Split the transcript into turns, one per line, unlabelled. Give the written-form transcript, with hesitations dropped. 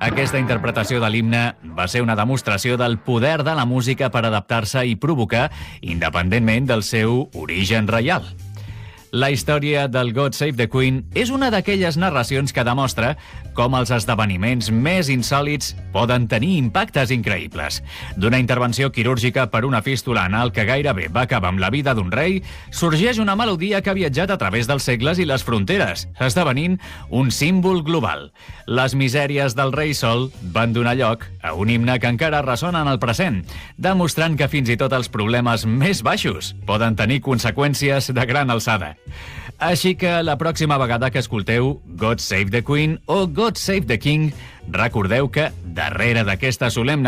Aquesta interpretació de l'himne va ser una demostració del poder de la música per adaptar-se i provocar, independentment del seu origen reial. La història del God Save the Queen és una d'aquelles narracions que demostra com els esdeveniments més insòlits poden tenir impactes increïbles. D'una intervenció quirúrgica per una fístula anal que gairebé va acabar amb la vida d'un rei, sorgeix una melodia que ha viatjat a través dels segles i les fronteres, esdevenint un símbol global. Les misèries del rei Sol van donar lloc a un himne que encara ressona en el present, demostrant que fins i tot els problemes més baixos poden tenir conseqüències de gran alçada. Així que la pròxima vegada que escolteu God Save the Queen o God Save the King, recordeu que darrere d'aquesta solemne